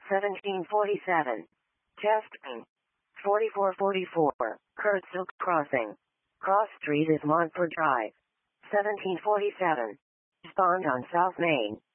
1747. Testing. 4444. Kurtsilk Crossing. Cross Street is Montfort Drive. 1747. Spawned on South Main.